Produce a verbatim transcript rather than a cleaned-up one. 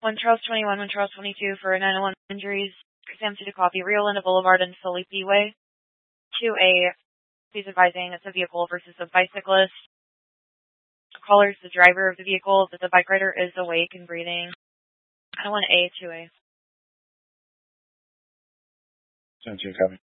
one Charles twenty-one, one Charles twenty-two for nine oh one injuries. Sam to copy. Rio Linda Boulevard and Felipe Way. two A, he's advising it's a vehicle versus a bicyclist. Caller is the driver of the vehicle, but the bike rider is awake and breathing. nine oh one A, two A. Sam to copy.